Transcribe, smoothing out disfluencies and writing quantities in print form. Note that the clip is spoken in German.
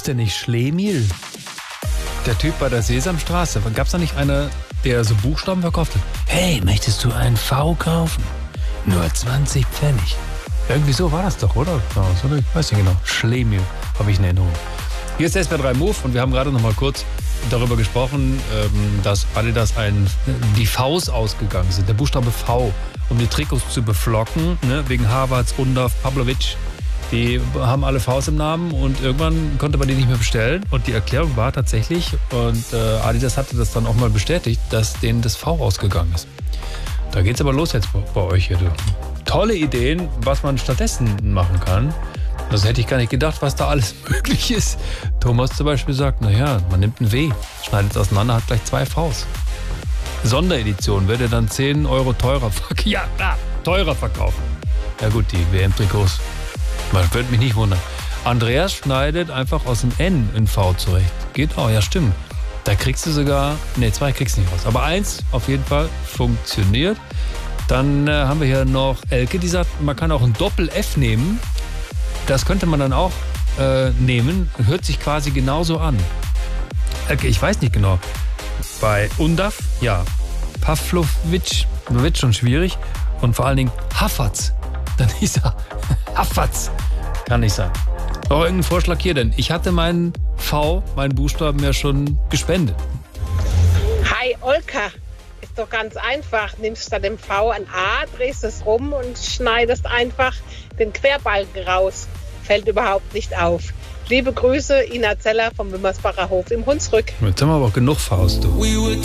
der nicht Schlemiel? Der Typ bei der Sesamstraße. Gab es da nicht einer, der so Buchstaben verkauft hat? Hey, möchtest du einen V kaufen? Nur 20 Pfennig. Irgendwie so war das doch, oder? Ich weiß nicht genau. Schlemiel habe ich in Erinnerung. Hier ist SWR 3 Move und wir haben gerade noch mal kurz darüber gesprochen, dass Adidas die Vs ausgegangen sind, der Buchstabe V, um die Trikots zu beflocken, ne? Wegen Havertz, Undav, Pavlovic. Die haben alle Vs im Namen und irgendwann konnte man die nicht mehr bestellen. Und die Erklärung war tatsächlich, und Adidas hatte das dann auch mal bestätigt, dass denen das V ausgegangen ist. Da geht's aber los jetzt bei euch hier. Tolle Ideen, was man stattdessen machen kann. Das hätte ich gar nicht gedacht, was da alles möglich ist. Thomas zum Beispiel sagt, naja, man nimmt ein W, schneidet es auseinander, hat gleich 2 Vs. Sonderedition würde dann 10 Euro teurer verkaufen. Ja gut, die WM-Trikots, das würde mich nicht wundern. Andreas schneidet einfach aus dem N ein V zurecht. Geht auch, ja stimmt. Da kriegst du sogar, 2 kriegst du nicht raus. Aber 1 auf jeden Fall funktioniert. Dann haben wir hier noch Elke, die sagt, man kann auch ein Doppel-F nehmen. Das könnte man dann auch nehmen. Hört sich quasi genauso an. Elke, ich weiß nicht genau. Bei Undav, ja. Pavlovic, wird schon schwierig. Und vor allen Dingen Havertz. Dann hieß er Havertz. Kann nicht sein. Aber irgendein Vorschlag hier denn? Ich hatte meinen V, meinen Buchstaben ja schon gespendet. Hi Olka, ist doch ganz einfach. Nimmst statt dem V ein A, drehst es rum und schneidest einfach den Querbalken raus. Fällt überhaupt nicht auf. Liebe Grüße, Ina Zeller vom Wimmersbacher Hof im Hunsrück. Jetzt haben wir aber auch genug Vs, du.